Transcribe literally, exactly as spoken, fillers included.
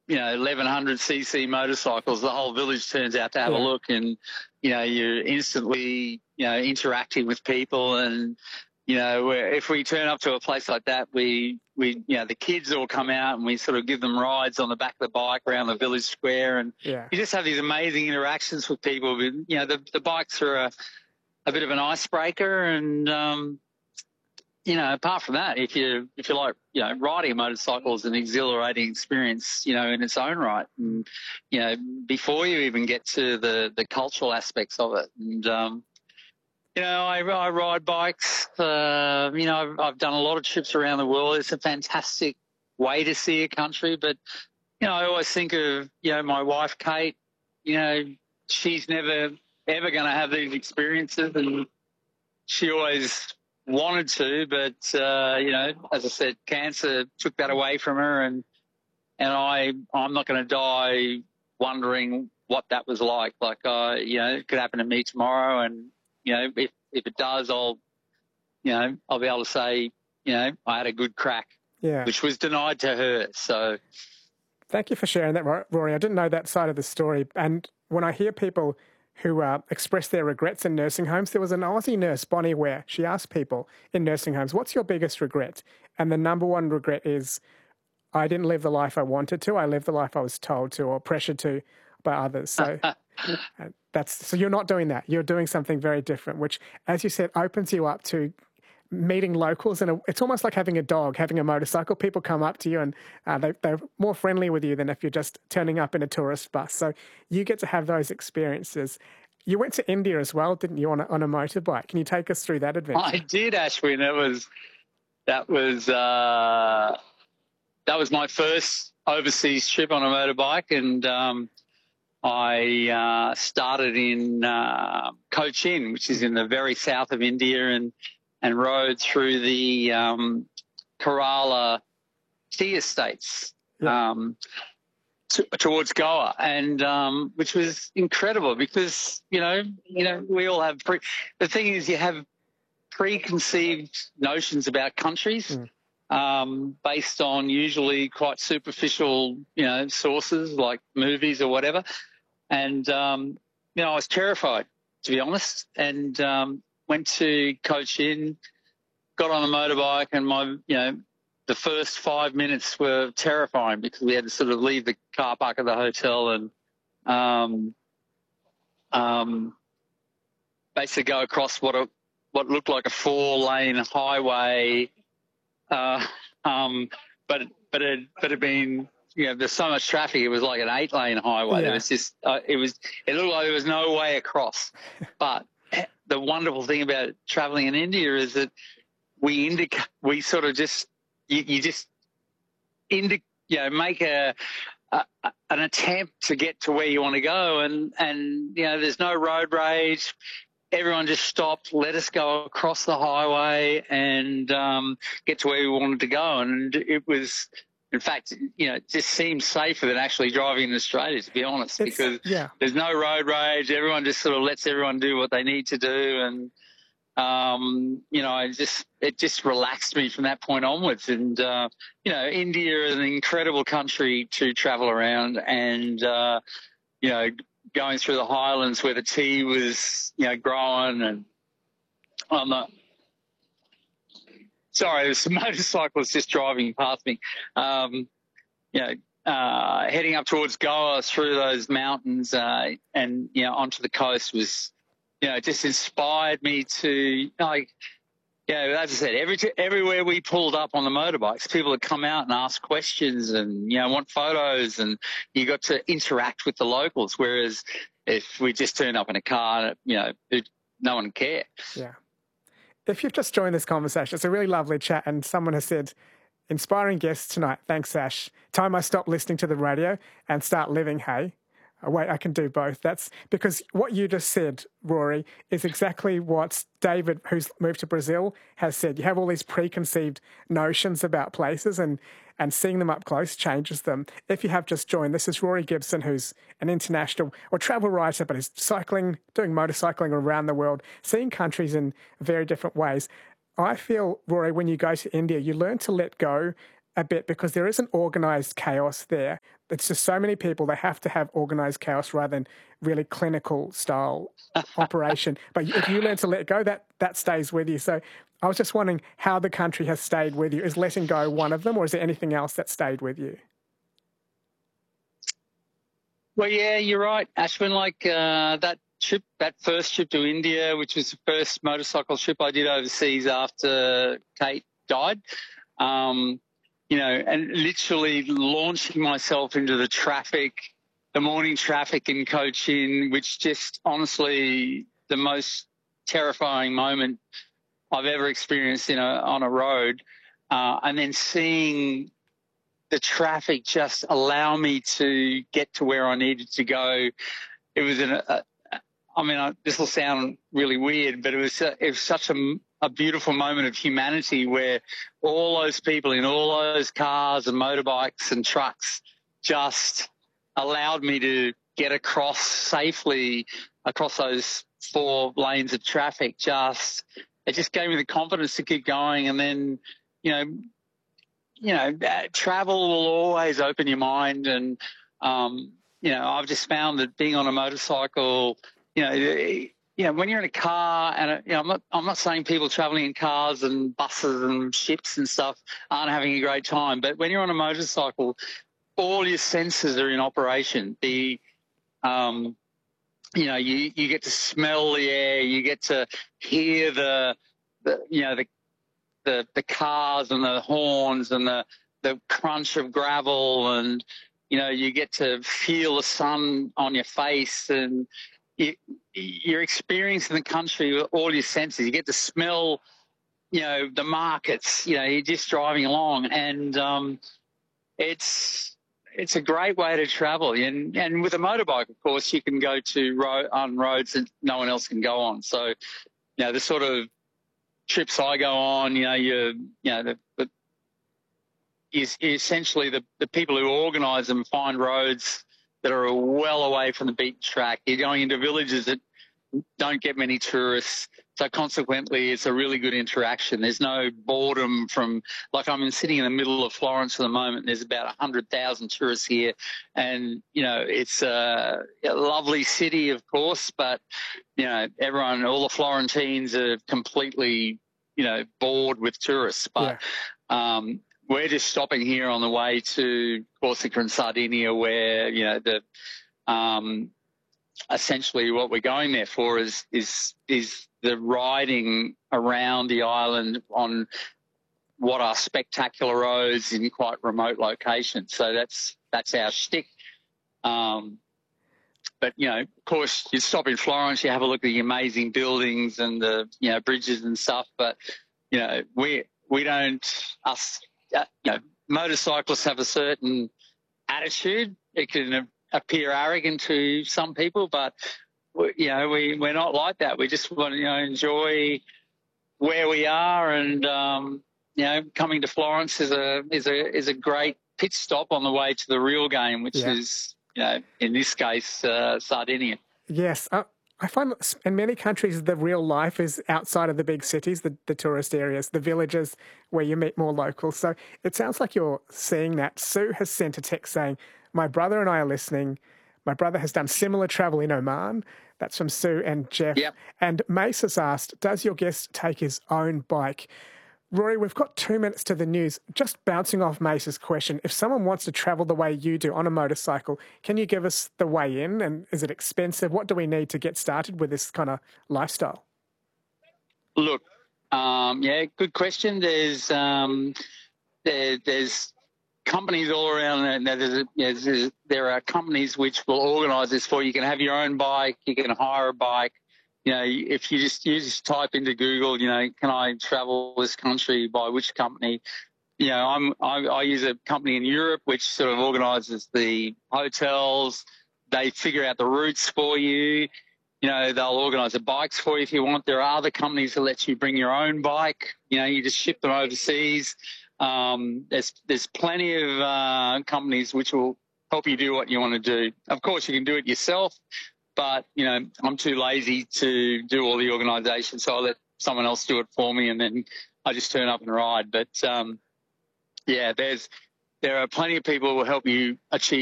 you know, eleven hundred c c motorcycles, the whole village turns out to have Yeah. a look, and, you know, you're instantly, you know, interacting with people. And, you know, where if we turn up to a place like that, we, we, you know, the kids all come out and we sort of give them rides on the back of the bike around the village square. And Yeah. you just have these amazing interactions with people. You know, the, the bikes are a, a bit of an icebreaker. And, um, you know, apart from that, if you if you like, you know, riding a motorcycle is an exhilarating experience, you know, in its own right. And, you know, before you even get to the, the cultural aspects of it. And, um, you know, I, I ride bikes. Uh, you know, I've, I've done a lot of trips around the world. It's a fantastic way to see a country. But, you know, I always think of, you know, my wife, Kate, you know, she's never, ever going to have these experiences. And she always wanted to, but, uh, you know, as I said, cancer took that away from her. And, and I, I'm not going to die wondering what that was like. Like, uh, you know, it could happen to me tomorrow. And, you know, if, if it does, I'll, you know, I'll be able to say, you know, I had a good crack, Yeah. which was denied to her. So Thank you for sharing that, Rory. I didn't know that side of the story. And when I hear people who uh, express their regrets in nursing homes, there was an Aussie nurse, Bonnie Ware. She asked people in nursing homes, what's your biggest regret? And the number one regret is, I didn't live the life I wanted to. I lived the life I was told to or pressured to by others. So uh, that's so you're not doing that. You're doing something very different, which, as you said, opens you up to meeting locals. And it's almost like having a dog, having a motorcycle. People come up to you and uh, they, they're more friendly with you than if you're just turning up in a tourist bus. So you get to have those experiences. You went to India as well, didn't you, on a, on a motorbike? Can you take us through that adventure? I did, Ashwin. That was, that was, uh, that was my first overseas trip on a motorbike. And, um, I, uh, started in, uh, Cochin, which is in the very south of India, and, and rode through the, um, Kerala tea estates, Yeah. um, to, towards Goa, and, um, which was incredible because, you know, you know, we all have, pre- the thing is you have preconceived notions about countries. Mm. Um, based on usually quite superficial, you know, sources like movies or whatever. And, um, you know, I was terrified, to be honest, and um, went to Cochin, got on a motorbike, and my, you know, the first five minutes were terrifying because we had to sort of leave the car park of the hotel and um, um, basically go across what a, what looked like a four-lane highway. Uh, um, but but it but it been, you know, there's so much traffic. It was like an eight lane highway. Yeah. It was just uh, it was it looked like there was no way across. But the wonderful thing about traveling in India is that we indica- we sort of just you, you just indi- you know make a, a an attempt to get to where you want to go, and and you know there's no road rage. Everyone just stopped, let us go across the highway and um, get to where we wanted to go. And it was, in fact, you know, it just seemed safer than actually driving in Australia, to be honest, It's, because yeah. there's no road rage. Everyone just sort of lets everyone do what they need to do. And, um, you know, it just, it just relaxed me from that point onwards. And, uh, you know, India is an incredible country to travel around, and, uh, you know, going through the highlands where the tea was, you know, growing, and I'm not, sorry, there's some motorcyclists just driving past me. Um, you know, uh, heading up towards Goa through those mountains uh, and, you know, onto the coast was, you know, just inspired me to, like, you know, as I said, every everywhere we pulled up on the motorbikes, people would come out and ask questions and, you know, want photos, and you got to interact with the locals. Whereas if we just turned up in a car, you know, it, no one cared. Yeah. If you've just joined this conversation, it's a really lovely chat, and someone has said, inspiring guests tonight. Thanks, Ash. Time I stop listening to the radio and start living, hey? Oh, wait, I can do both. That's because what you just said, Rory, is exactly what David, who's moved to Brazil, has said. You have all these preconceived notions about places, and, and seeing them up close changes them. If you have just joined, this is Rory Gibson, who's an international or travel writer, but is cycling, doing motorcycling around the world, seeing countries in very different ways. I feel, Rory, when you go to India, you learn to let go a bit because there isn't organised chaos there. It's just so many people, they have to have organised chaos rather than really clinical style operation. But if you learn to let go, that, that stays with you. So I was just wondering how the country has stayed with you. Is letting go one of them, or is there anything else that stayed with you? Well, yeah, you're right, Ashwin. Like uh, that trip, that first trip to India, which was the first motorcycle trip I did overseas after Kate died, um, you know, and literally launching myself into the traffic, the morning traffic in Cochin, which just honestly the most terrifying moment I've ever experienced in a, on a road, uh, and then seeing the traffic just allow me to get to where I needed to go. It was an, a, I mean, I, this will sound really weird, but it was, a, it was such a, a beautiful moment of humanity where all those people in all those cars and motorbikes and trucks just allowed me to get across safely across those four lanes of traffic. Just, it just gave me the confidence to keep going. And then, you know, you know, travel will always open your mind. And, um, you know, I've just found that being on a motorcycle, you know, you know, when you're in a car and, you know, I'm not, I'm not saying people traveling in cars and buses and ships and stuff aren't having a great time, but when you're on a motorcycle, all your senses are in operation. The, um, you know, you, you get to smell the air, you get to hear the, the you know, the, the the cars and the horns and the the crunch of gravel, and you know you get to feel the sun on your face, and you, you're experiencing the country with all your senses. You get to smell, you know, the markets. You know, you're just driving along, and um, it's it's a great way to travel. And and with a motorbike, of course, you can go to road on roads that no one else can go on. So, you know, the sort of trips I go on, you know, you you know, the, the is essentially the, the people who organise them find roads that are well away from the beaten track. You're going into villages that don't get many tourists, so consequently it's a really good interaction. There's no boredom from, like I'm sitting in the middle of Florence at the moment, there's about one hundred thousand tourists here, and, you know, it's a, a lovely city, of course, but, you know, everyone, all the Florentines are completely, you know, bored with tourists. But yeah. um, we're just stopping here on the way to Corsica and Sardinia, where, you know, the um, essentially what we're going there for is is is the riding around the island on what are spectacular roads in quite remote locations. So that's that's our shtick. Um, But, you know, of course, you stop in Florence, you have a look at the amazing buildings and the, you know, bridges and stuff. But, you know, we we don't, us, uh, you know, motorcyclists have a certain attitude. It can appear arrogant to some people, but, we, you know, we, we're not like that. We just want to, you know, enjoy where we are. And, um, you know, coming to Florence is a, is a, is a great pit stop on the way to the real game, which yeah. is, you know, in this case, uh, Sardinia. Yes. Uh, I find in many countries the real life is outside of the big cities, the, the tourist areas, the villages where you meet more locals. So it sounds like you're seeing that. Sue has sent a text saying, my brother and I are listening. My brother has done similar travel in Oman. That's from Sue and Jeff. Yep. And Mace has asked, does your guest take his own bike? Rory, we've got two minutes to the news. Just bouncing off Mace's question, if someone wants to travel the way you do on a motorcycle, can you give us the way in? And is it expensive? What do we need to get started with this kind of lifestyle? Look, um, yeah, good question. There's um, there, there's companies all around. There's, there's, there are companies which will organise this for you. You can have your own bike. You can hire a bike. You know, if you just you just type into Google, you know, can I travel this country by which company? You know, I'm I, I use a company in Europe which sort of organises the hotels. They figure out the routes for you. You know, they'll organise the bikes for you if you want. There are other companies that let you bring your own bike. You know, you just ship them overseas. Um, there's there's plenty of uh, companies which will help you do what you want to do. Of course, you can do it yourself. But, you know, I'm too lazy to do all the organisation, so I let someone else do it for me, and then I just turn up and ride. But, um, Yeah, there's there are plenty of people who will help you achieve